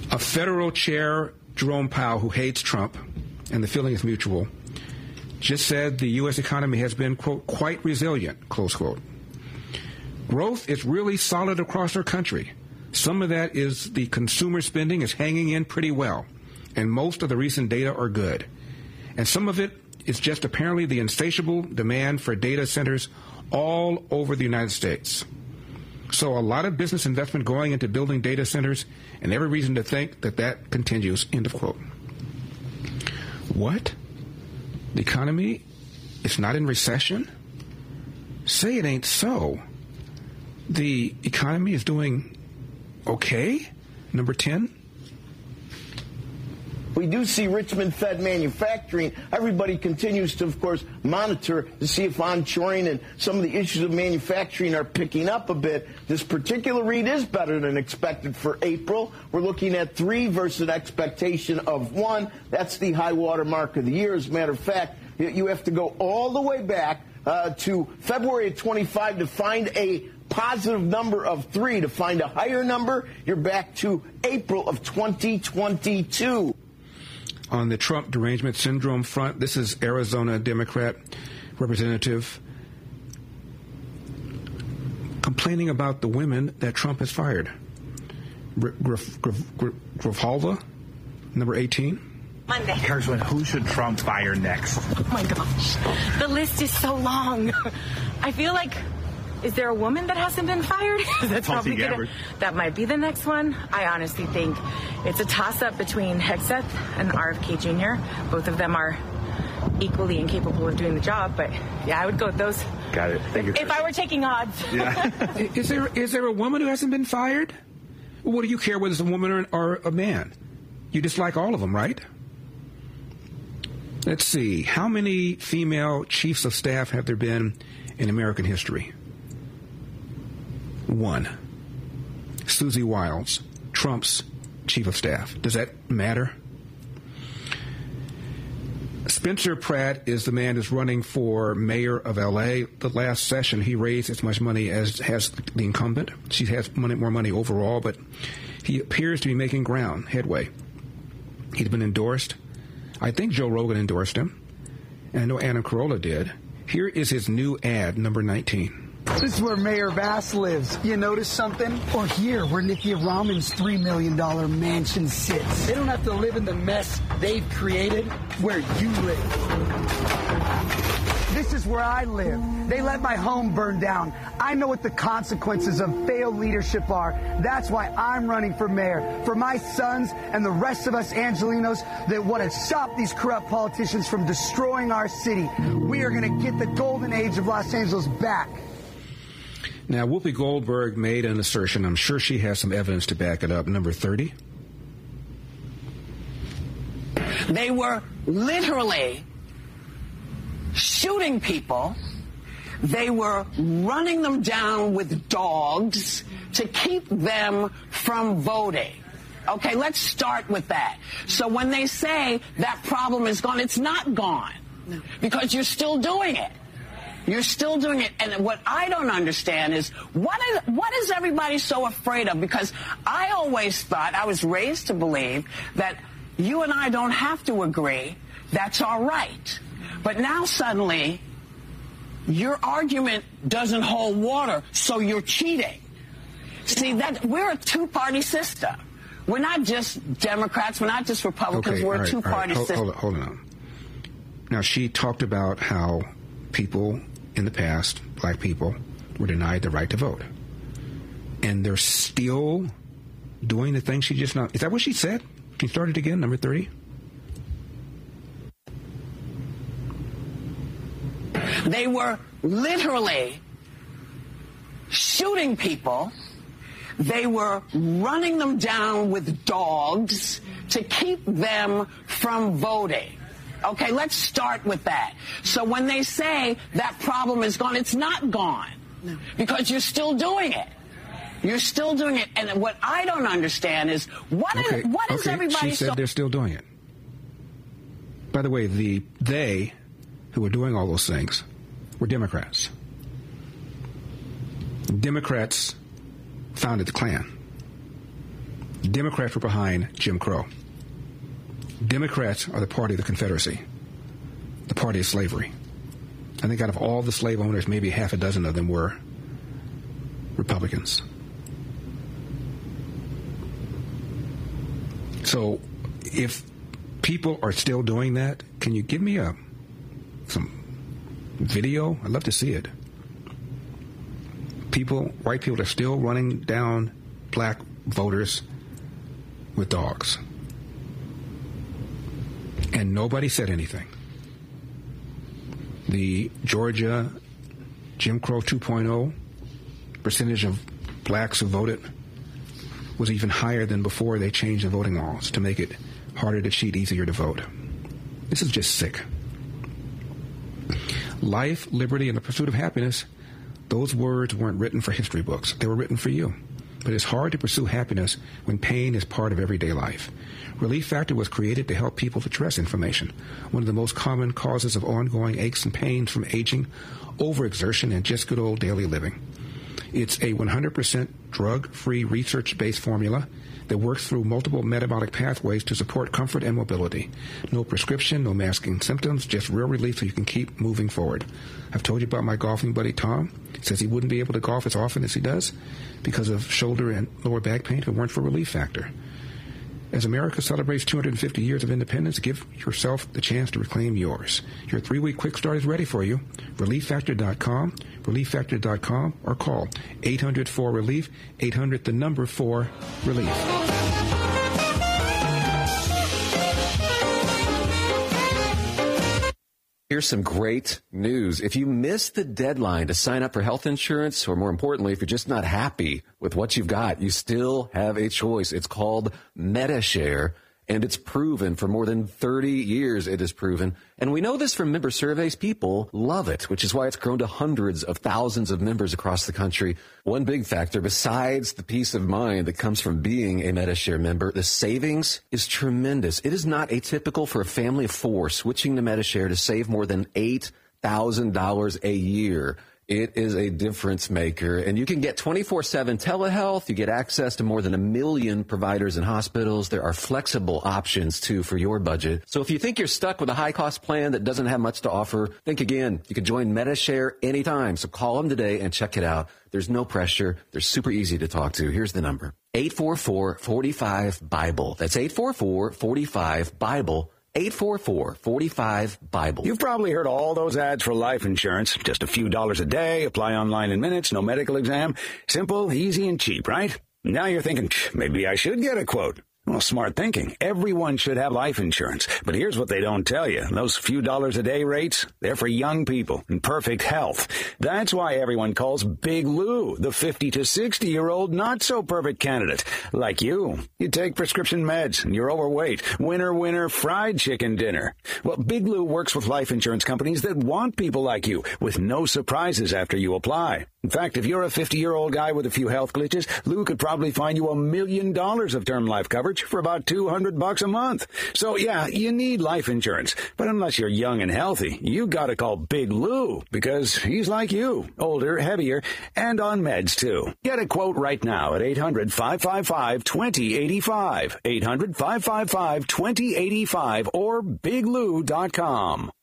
A federal chair, Jerome Powell, who hates Trump, and the feeling is mutual, just said the U.S. economy has been, quote, quite resilient, close quote. Growth is really solid across our country. Some of that is the consumer spending is hanging in pretty well, and most of the recent data are good. And some of it is just apparently the insatiable demand for data centers all over the United States. So a lot of business investment going into building data centers, and every reason to think that that continues, end of quote. What? The economy is not in recession? Say it ain't so. The economy is doing okay? Number 10? We do see Richmond-fed manufacturing. Everybody continues to, of course, monitor to see if onshoring and some of the issues of manufacturing are picking up a bit. This particular read is better than expected for April. We're looking at 3 versus an expectation of 1. That's the high water mark of the year. As a matter of fact, you have to go all the way back to February of 25 to find a positive number of 3. To find a higher number, you're back to April of 2022. On the Trump derangement syndrome front, this is Arizona Democrat representative complaining about the women that Trump has fired. Grijalva, number 18. Monday. Congressman, who should Trump fire next? Oh, my gosh. The list is so long. I feel like, is there a woman that hasn't been fired? That's Tulsi Gabbard. That might be the next one. I honestly think it's a toss-up between Hegseth and RFK Jr. Both of them are equally incapable of doing the job, but yeah, I would go with those. Got it. Thank you. If I were taking odds. Yeah. Is there a woman who hasn't been fired? What do you care whether it's a woman or a man? You dislike all of them, right? Let's see. How many female chiefs of staff have there been in American history? 1. Susie Wiles, Trump's chief of staff. Does that matter? Spencer Pratt is the man who's running for mayor of L.A. The last session, he raised as much money as has the incumbent. She has more money overall, but he appears to be making headway. He's been endorsed. I think Joe Rogan endorsed him, and I know Anna Carolla did. Here is his new ad, number 19. This is where Mayor Bass lives. You notice something? Or here, where Nikki Raman's $3 million mansion sits. They don't have to live in the mess they've created where you live. This is where I live. They let my home burn down. I know what the consequences of failed leadership are. That's why I'm running for mayor. For my sons and the rest of us Angelinos that want to stop these corrupt politicians from destroying our city. We are going to get the golden age of Los Angeles back. Now, Whoopi Goldberg made an assertion. I'm sure she has some evidence to back it up. Number 30. They were literally shooting people. They were running them down with dogs to keep them from voting. Okay, let's start with that. So when they say that problem is gone, it's not gone. No. Because you're still doing it. You're still doing it. And what I don't understand is what is everybody so afraid of? Because I always thought, I was raised to believe that you and I don't have to agree. That's all right. But now suddenly your argument doesn't hold water, so you're cheating. See, that we're a two-party system. We're not just Democrats. We're not just Republicans. Okay, we're a two-party system. Hold on. Now, she talked about how people in the past, black people, were denied the right to vote. And they're still doing the thing she just not. Is that what she said? Can you start it again, number 30? They were literally shooting people. They were running them down with dogs to keep them from voting. Okay, let's start with that. So when they say that problem is gone, it's not gone. No. Because you're still doing it. You're still doing it. And what I don't understand is what is everybody She said they're still doing it. By the way, they who were doing all those things were Democrats. Democrats founded the Klan. Democrats were behind Jim Crow. Democrats are the party of the Confederacy, the party of slavery. I think out of all the slave owners, maybe half a dozen of them were Republicans. So if people are still doing that, can you give me some video? I'd love to see it. White people are still running down black voters with dogs. And nobody said anything. The Georgia Jim Crow 2.0 percentage of blacks who voted was even higher than before they changed the voting laws to make it harder to cheat, easier to vote. This is just sick. Life, liberty, and the pursuit of happiness, those words weren't written for history books. They were written for you. But it's hard to pursue happiness when pain is part of everyday life. Relief Factor was created to help people address inflammation, one of the most common causes of ongoing aches and pains from aging, overexertion, and just good old daily living. It's a 100% drug-free, research-based formula that works through multiple metabolic pathways to support comfort and mobility. No prescription, no masking symptoms, just real relief so you can keep moving forward. I've told you about my golfing buddy, Tom. He says he wouldn't be able to golf as often as he does because of shoulder and lower back pain if it weren't for Relief Factor. As America celebrates 250 years of independence, give yourself the chance to reclaim yours. Your 3-week quick start is ready for you. ReliefFactor.com, ReliefFactor.com, or call 800-4-RELIEF, 800-4-RELIEF. Here's some great news. If you missed the deadline to sign up for health insurance, or more importantly, if you're just not happy with what you've got, you still have a choice. It's called Medi-Share, and it's proven for more than 30 years it is proven. And we know this from member surveys. People love it, which is why it's grown to hundreds of thousands of members across the country. One big factor, besides the peace of mind that comes from being a Medi-Share member, the savings is tremendous. It is not atypical for a family of 4 switching to Medi-Share to save more than $8,000 a year. It is a difference maker, and you can get 24/7 telehealth. You get access to more than 1 million providers and hospitals. There are flexible options, too, for your budget. So if you think you're stuck with a high-cost plan that doesn't have much to offer, think again. You can join Medi-Share anytime, so call them today and check it out. There's no pressure. They're super easy to talk to. Here's the number, 844-45-BIBLE. That's 844-45-BIBLE. 844-45-BIBLE. You've probably heard all those ads for life insurance. Just a few dollars a day, apply online in minutes, no medical exam. Simple, easy, and cheap, right? Now you're thinking, maybe I should get a quote. Well, smart thinking. Everyone should have life insurance. But here's what they don't tell you. Those few dollars a day rates, they're for young people in perfect health. That's why everyone calls Big Lou the 50 to 60-year-old not-so-perfect candidate. Like you. You take prescription meds and you're overweight. Winner, fried chicken dinner. Well, Big Lou works with life insurance companies that want people like you with no surprises after you apply. In fact, if you're a 50-year-old guy with a few health glitches, Lou could probably find you $1 million of term life coverage for about $200 a month. So, yeah, you need life insurance. But unless you're young and healthy, you gotta call Big Lou, because he's like you, older, heavier, and on meds, too. Get a quote right now at 800-555-2085, 800-555-2085, or biglou.com.